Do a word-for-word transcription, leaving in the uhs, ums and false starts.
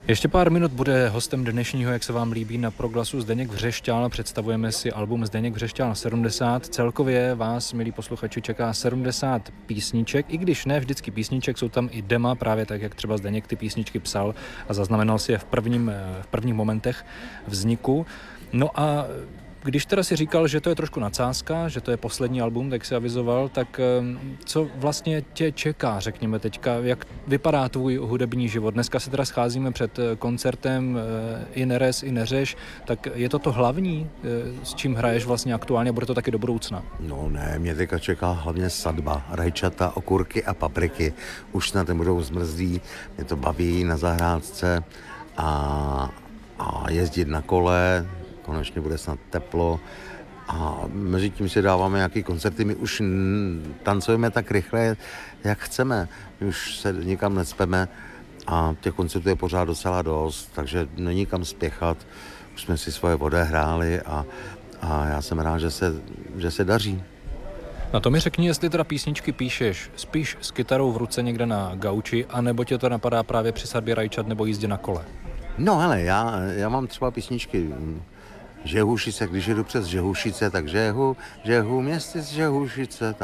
Ještě pár minut bude hostem dnešního, jak se vám líbí, na Proglasu Zdeněk Vřešťál. Představujeme si album Zdeněk Vřešťál sedmdesát. Celkově vás, milí posluchači, čeká sedmdesát písniček, i když ne vždycky písniček, jsou tam i dema, právě tak, jak třeba Zdeněk ty písničky psal a zaznamenal si je v, prvním, v prvních momentech vzniku. No a když teda si říkal, že to je trošku nadsázka, že to je poslední album, tak si avizoval, tak co vlastně tě čeká, řekněme teďka, jak vypadá tvůj hudební život? Dneska se teda scházíme před koncertem I neres, i neřeš, tak je to to hlavní, s čím hraješ vlastně aktuálně, bude to taky do budoucna? No ne, mě teďka čeká hlavně sadba, rajčata, okurky a papriky. Už snad nebudou zmrzlí, mě to baví na zahrádce a, a jezdit na kole. Konečně bude snad teplo a mezi tím si dáváme nějaký koncerty. My už tancujeme tak rychle, jak chceme. My už se nikam necpeme a těch koncertů je pořád docela dost, takže není kam spěchat. Už jsme si svoje odehráli a, a já jsem rád, že se, že se daří. Na to mi řekni, jestli teda písničky píšeš spíš s kytarou v ruce někde na gauči, anebo tě to napadá právě při sadbě rajčat nebo jízdě na kole? No hele, já, já mám třeba písničky Žehušice, když jedu přes Žehušice, tak žehu, žehu, městy z Žehušice,